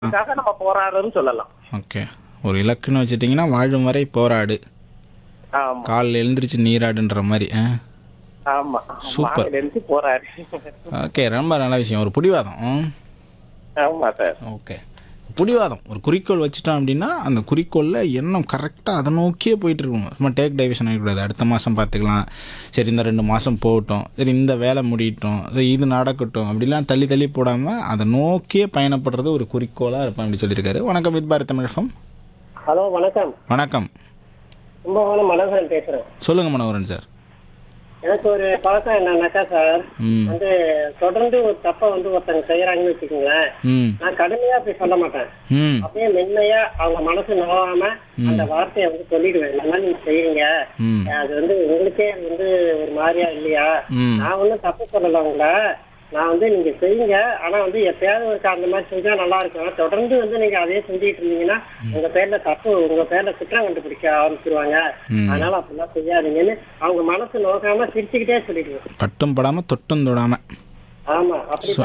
அதுக்காக நம்ம போராடுறோம்னு சொல்லலாம். ஓகே. ஒரு இலக்குன்னு வச்சுட்டிங்கன்னா வாழும் வரை போராடு, ஆமா காலைல எழுந்திரிச்சு நீராடுன்ற மாதிரி. ஆமா. சூப்பர். மாலையில இருந்து போராடு. ஓகே, ரொம்ப நல்ல விஷயம். ஒரு பிடிவாதம். ஆமா சார். ஓகே, பிடிவாதம். ஒரு குறிக்கோள் வச்சுட்டோம் அப்படின்னா அந்த குறிக்கோளில் எண்ணம் கரெக்டாக அதை நோக்கியே போயிட்டு இருக்கணும். சும்மா டேக் டைவர்ஷன் ஆகிடக்கூடாது. அடுத்த மாதம் பார்த்துக்கலாம், சரி இந்த 2 மாதம் போகட்டும், சரி இந்த வேலை முடியட்டும், சரி இது நடக்கட்டும், அப்படிலாம் தள்ளி தள்ளி போடாமல் அதை நோக்கியே பயணப்படுறது ஒரு குறிக்கோளாக இருப்பேன் அப்படி சொல்லியிருக்காரு. வணக்கம், வித் பாரத் தமிழகம். ஹலோ, வணக்கம். வணக்கம், கும்பகோணம் மனோகரன் பேசுறேன். சொல்லுங்கள் மனோகரன் சார். எனக்கு ஒரு பழக்கம் என்னன்னாக்கா சார், ம் வந்து தொடர்ந்து ஒரு தப்பை ஒருத்தங்க செய்யறாங்கன்னு வச்சுக்கோங்களேன், ம் நான் கடுமையா போய் சொல்ல மாட்டேன். ம் அப்படியே மென்மையா அவங்க மனசு நோகாம அந்த வார்த்தையை சொல்லிடுவேன். இந்த மாதிரி நீங்க செய்வீங்க, ம் அது உங்களுக்கே ஒரு மாதிரியா இல்லையா, ம் நான் ஒன்றும் தப்பு சொல்லல உங்களை, நான் நீங்க செய்யுங்க, ஆனா எப்பயாவது அந்த மாதிரி செஞ்சா நல்லா இருக்கும். தொடர்ந்து நீங்க அதே செஞ்சுட்டு இருந்தீங்கன்னா உங்க பேர்ல தப்பு, உங்க பேர்ல குற்றம் கண்டுபிடிக்க ஆரம்பிச்சிருவாங்க. அதனால அப்படிலாம் செய்யாதீங்கன்னு அவங்க மனசு நோக்காம சிரிச்சுக்கிட்டே சொல்லிடுவேன். பட்டும் படாமல் தொட்டும் தொடாமல். ஆமா, அப்படி